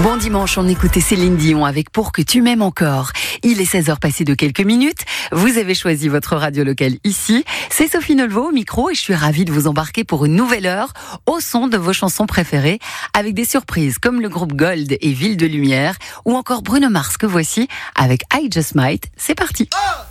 Bon dimanche, on écoutait Céline Dion avec Pour que tu m'aimes encore. Il est 16h passé de quelques minutes. Vous avez choisi votre radio locale ici. C'est Sophie Nelvaux au micro et je suis ravie de vous embarquer pour une nouvelle heure au son de vos chansons préférées avec des surprises comme le groupe Gold et Ville de Lumière ou encore Bruno Mars que voici avec I Just Might. C'est parti. 1,